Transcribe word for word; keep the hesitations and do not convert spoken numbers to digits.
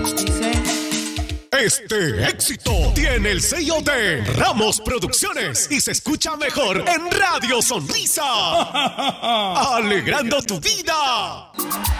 Este éxito tiene el sello de Ramos Producciones y se escucha mejor en Radio Sonrisa. Alegrando tu vida.